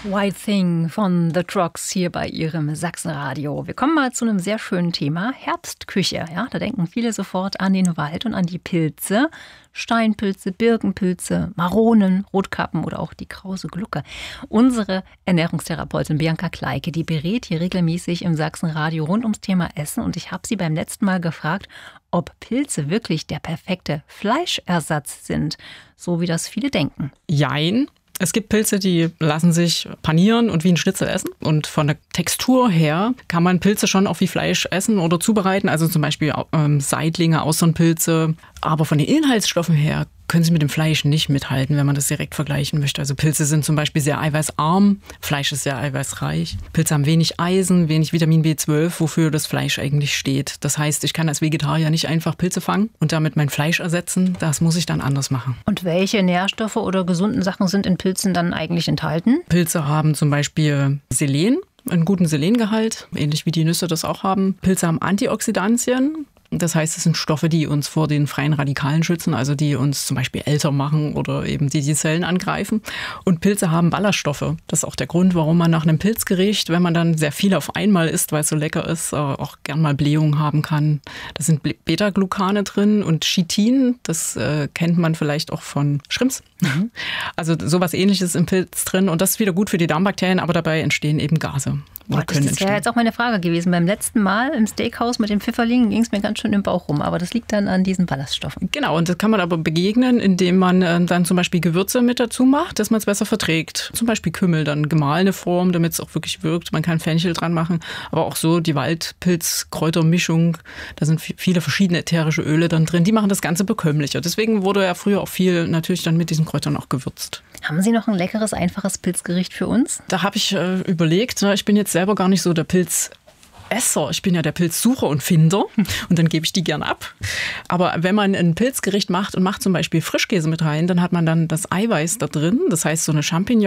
White Thing von The Trogs hier bei Ihrem Sachsenradio. Wir kommen mal zu einem sehr schönen Thema, Herbstküche. Ja, da denken viele sofort an den Wald und an die Pilze. Steinpilze, Birkenpilze, Maronen, Rotkappen oder auch die krause Glucke. Unsere Ernährungstherapeutin Bianca Kleike, die berät hier regelmäßig im Sachsenradio rund ums Thema Essen. Und ich habe sie beim letzten Mal gefragt, ob Pilze wirklich der perfekte Fleischersatz sind, so wie das viele denken. Jein. Es gibt Pilze, die lassen sich panieren und wie ein Schnitzel essen. Und von der Textur her kann man Pilze schon auch wie Fleisch essen oder zubereiten. Also zum Beispiel Seitlinge, Austernpilze. Aber von den Inhaltsstoffen her können sie mit dem Fleisch nicht mithalten, wenn man das direkt vergleichen möchte. Also Pilze sind zum Beispiel sehr eiweißarm, Fleisch ist sehr eiweißreich. Pilze haben wenig Eisen, wenig Vitamin B12, wofür das Fleisch eigentlich steht. Das heißt, ich kann als Vegetarier nicht einfach Pilze fangen und damit mein Fleisch ersetzen. Das muss ich dann anders machen. Und welche Nährstoffe oder gesunden Sachen sind in Pilzen dann eigentlich enthalten? Pilze haben zum Beispiel Selen, einen guten Selengehalt, ähnlich wie die Nüsse das auch haben. Pilze haben Antioxidantien. Das heißt, es sind Stoffe, die uns vor den freien Radikalen schützen, also die uns zum Beispiel älter machen oder eben die Zellen angreifen. Und Pilze haben Ballaststoffe. Das ist auch der Grund, warum man nach einem Pilzgericht, wenn man dann sehr viel auf einmal isst, weil es so lecker ist, auch gern mal Blähungen haben kann. Da sind Beta-Glucane drin und Chitin, das kennt man vielleicht auch von Shrimps. Mhm. Also sowas Ähnliches im Pilz drin und das ist wieder gut für die Darmbakterien, aber dabei entstehen eben Gase. Das wäre jetzt auch meine Frage gewesen. Beim letzten Mal im Steakhouse mit den Pfifferlingen ging es mir ganz schön im Bauch rum. Aber das liegt dann an diesen Ballaststoffen. Genau, und das kann man aber begegnen, indem man dann zum Beispiel Gewürze mit dazu macht, dass man es besser verträgt. Zum Beispiel Kümmel, dann gemahlene Form, damit es auch wirklich wirkt. Man kann Fenchel dran machen, aber auch so die Waldpilz-Kräutermischung. Da sind viele verschiedene ätherische Öle dann drin. Die machen das Ganze bekömmlicher. Deswegen wurde ja früher auch viel natürlich dann mit diesen Kräutern auch gewürzt. Haben Sie noch ein leckeres, einfaches Pilzgericht für uns? Da habe ich überlegt, ich bin jetzt selber gar nicht so der Pilzesser. Ich bin ja der Pilzsucher und Finder und dann gebe ich die gern ab. Aber wenn man ein Pilzgericht macht und macht zum Beispiel Frischkäse mit rein, dann hat man dann das Eiweiß da drin. Das heißt so eine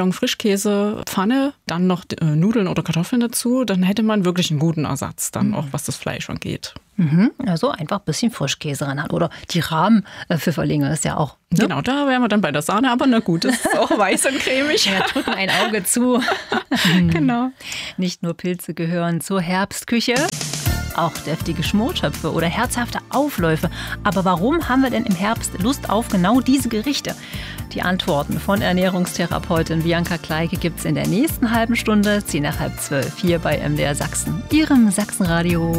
Champignon-Frischkäse-Pfanne, dann noch Nudeln oder Kartoffeln dazu. Dann hätte man wirklich einen guten Ersatz, dann auch was das Fleisch angeht. Also einfach ein bisschen Frischkäse ran hat. Oder die Rahmpfifferlinge ist ja auch. Ne? Genau, da wären wir dann bei der Sahne, aber na gut, das ist auch weiß und cremig. Ja, drücken ein Auge zu. Genau. Nicht nur Pilze gehören zur Herbstküche, auch deftige Schmortöpfe oder herzhafte Aufläufe. Aber warum haben wir denn im Herbst Lust auf genau diese Gerichte? Die Antworten von Ernährungstherapeutin Bianca Kleike gibt es in der nächsten halben Stunde, 10 nach halb 12, hier bei MDR Sachsen, Ihrem Sachsenradio.